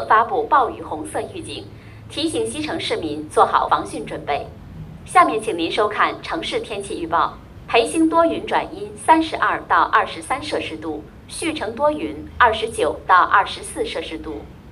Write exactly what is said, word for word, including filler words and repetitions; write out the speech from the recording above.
特发布暴雨红色预警，提醒西城市民做好防汛准备。下面请您收看城市天气预报：培兴多云转阴，三十二到二十三摄氏度；旭城多云，二十九到二十四摄氏度。